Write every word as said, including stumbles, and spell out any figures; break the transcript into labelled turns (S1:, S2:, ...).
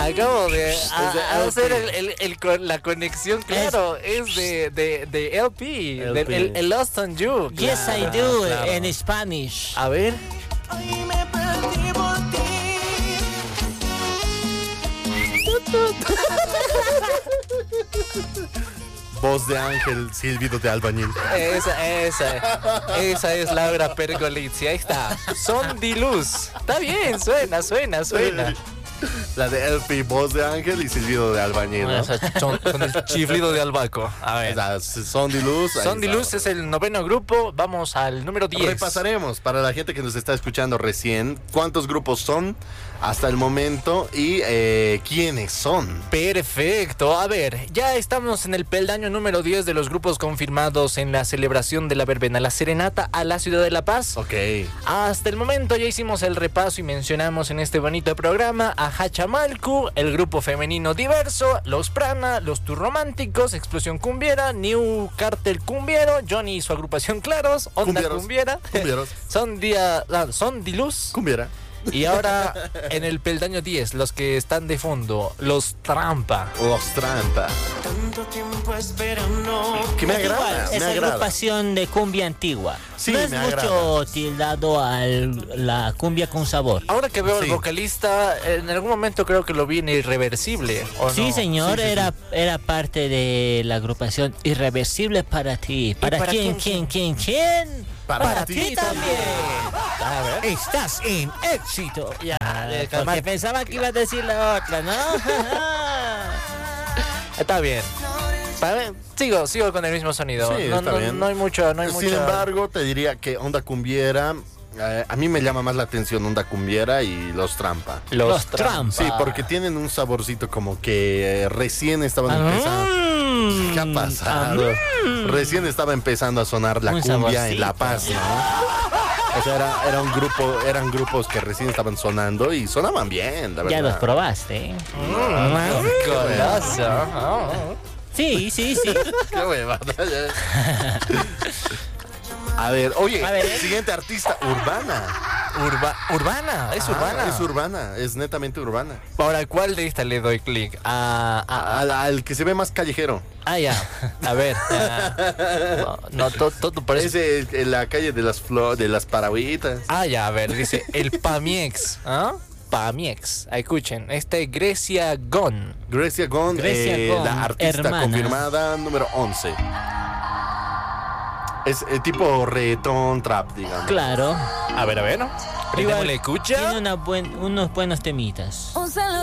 S1: Acabo de a-
S2: de
S1: a hacer
S2: L
S1: el, el- el con- la conexión, claro, es, de, de, de L P,
S2: L P.
S1: de- el, el Lost on You.
S3: Yes, I
S1: Claro,
S3: do,
S1: claro.
S3: en Spanish.
S1: A ver.
S4: Hoy me perdí por ti.
S2: Voz de ángel, silbido de albañil.
S1: Esa, esa, esa es Laura Pergolizzi, ahí está. Son di luz. Está bien, suena, suena, suena.
S2: La de L P, voz de ángel y silbido de albañil, ¿no?
S1: Esa son- con el chiflido de albaco. A ver.
S2: Esa, Son de Luz. ahí
S1: Son di
S2: está.
S1: luz es el noveno grupo. Vamos al número diez.
S2: Repasaremos para la gente que nos está escuchando recién cuántos grupos son hasta el momento y eh, quiénes son.
S1: Perfecto, a ver, ya estamos en el peldaño número diez de los grupos confirmados en la celebración de la verbena, la serenata a la ciudad de La Paz.
S2: Ok.
S1: Hasta el momento ya hicimos el repaso y mencionamos en este bonito programa a Hachamalcu, el grupo femenino diverso, Los Prana, Los Turrománticos, Explosión Cumbiera, New Cartel Cumbiero, Johnny y su agrupación Claros, Onda
S2: Cumbieros.
S1: Cumbiera,
S2: Cumbieros.
S1: son, día, ah, son Diluz.
S2: Cumbiera.
S1: Y ahora en el peldaño diez, los que están de fondo, Los Trampa.
S2: Los Trampa.
S4: Tanto tiempo esperando.
S2: Que me
S3: Igual,
S2: agrada, me
S3: es
S2: agrada.
S3: agrupación de cumbia antigua.
S2: Sí,
S3: no es
S2: me
S3: mucho
S2: agrada.
S3: tildado a la cumbia con sabor.
S1: Ahora que veo
S2: Sí.
S1: al vocalista, en algún momento creo que lo vi en Irreversible. ¿o
S3: Sí,
S1: no?
S3: señor,
S2: Sí, sí,
S3: era, era parte de la agrupación Irreversible para ti. ¿Para,
S1: para
S3: quién,
S1: quién,
S3: quién, quién, quién?
S2: Para ti
S3: también.
S1: A ver.
S3: Estás en éxito. Ya,
S1: de
S3: porque
S1: calmar.
S3: pensaba que iba a decir la otra, ¿no?
S1: Está bien. Para ver, sigo, sigo con el mismo sonido.
S2: Sí,
S1: no,
S2: está
S1: no,
S2: bien.
S1: no hay mucho, no hay
S2: Sin
S1: mucho.
S2: embargo, te diría que Onda Cumbiera, eh, a mí me llama más la atención Onda Cumbiera y Los Trampa.
S1: Los,
S3: Los
S1: Trampa.
S3: Trampa.
S2: Sí, porque tienen un saborcito como que eh, recién estaban
S3: Ah,
S2: empezando. ¿Qué ha pasado? Recién estaba empezando a sonar la
S3: Un
S2: cumbia en
S3: saborcito.
S2: La Paz, ¿no? O sea, era, era un grupo, eran grupos que recién estaban sonando y sonaban bien, la verdad.
S3: Ya los probaste. ¿eh?
S1: Mm, golazo. Oh.
S3: Sí, sí, sí.
S2: Qué huevada. A ver, oye,
S3: A ver.
S2: siguiente artista, Urbana.
S1: Urba- urbana, es
S2: Ah,
S1: urbana.
S2: es urbana, es netamente urbana.
S1: Ahora, ¿cuál de esta le doy clic? Ah, ah,
S2: Al, al que se ve más callejero.
S1: ah, ya. A ver. ah, no, no, todo, todo parece.
S2: Ese es en la calle de las flores, de las paragüitas.
S1: Ah, ya, a ver, dice el Pamiex. ¿Ah? Pamiex. Escuchen, este es Grecia Gon.
S2: Grecia Gon,
S3: Grecia
S2: eh,
S3: Gon,
S2: la artista
S3: hermana.
S2: confirmada número once. Es eh, tipo reggaetón, trap, digamos.
S3: Claro.
S1: A ver, a ver, ¿no?
S3: Igual
S1: Prendémosle escucha.
S3: tiene una buen, unos buenos temitas.
S4: Un saludo.